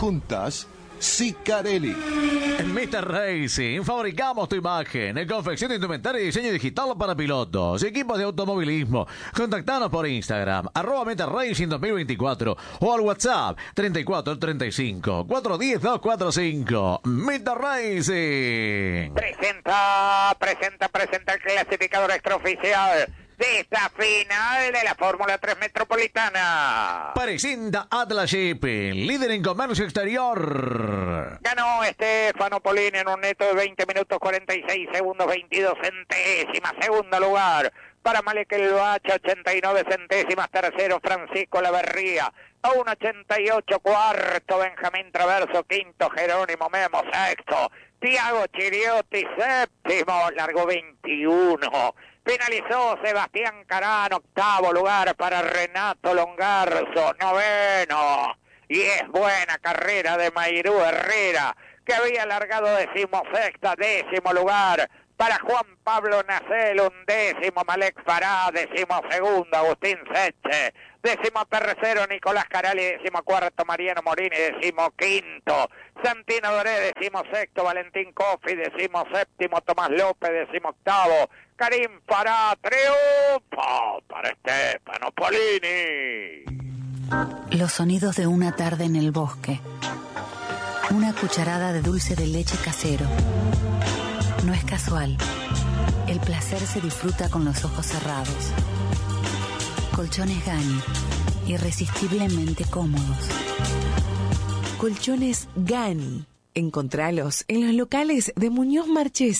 juntas, Sicarelli. En Mr. Racing fabricamos tu imagen, confección de indumentaria y diseño digital para pilotos y equipos de automovilismo. Contactanos por Instagram, @Mr. Racing 2024 o al WhatsApp 34 35 410 245. Mr. Racing. Presenta el clasificador extraoficial de esta final de la Fórmula 3 Metropolitana. Presenta Atlas Shipping, líder en comercio exterior. Ganó Stefano Polini en un neto de 20 minutos 46 segundos 22 centésimas. Segundo lugar para Malek El Bacha, 89 centésimas. Tercero Francisco Laverría, a 1.88. Cuarto Benjamín Traverso. Quinto Jerónimo Memo. Sexto Tiago Chiriotti. Séptimo largó 21. Finalizó Sebastián Carán. Octavo lugar para Renato Longarzo. Noveno. Y es buena carrera de Mayrú Herrera, que había largado 16ª. Décimo lugar para Juan Pablo Nacel. 11º Malek Fará. 12º Agustín Seche. 13º Nicolás Carali. 14º Mariano Morini. 15º Santino Doré. 16º Valentín Coffi. 17º Tomás López. 18º Karim Fará. Triunfo para Stefano Polini. Los sonidos de una tarde en el bosque. Una cucharada de dulce de leche casero. No es casual. El placer se disfruta con los ojos cerrados. Colchones Gani. Irresistiblemente cómodos. Colchones Gani. Encontralos en los locales de Muñoz Marchés.